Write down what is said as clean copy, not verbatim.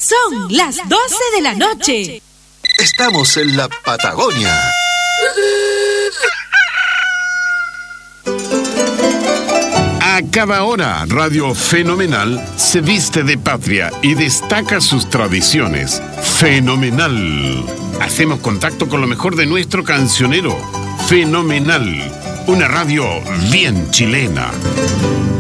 Son las 12 de la noche. Estamos en la Patagonia. A cada hora, Radio Fenomenal se viste de patria y destaca sus tradiciones. Fenomenal. Hacemos contacto con lo mejor de nuestro cancionero. Fenomenal. Una radio bien chilena.